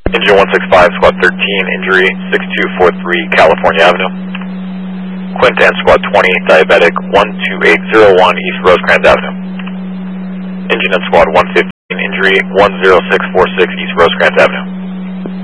Engine 165, Squad 13, injury 6243 California Avenue. Quintan, Squad 20, diabetic 12801 East Rosecrans Avenue. Engine at Squad 115, injury 10646 East Rosecrans Avenue.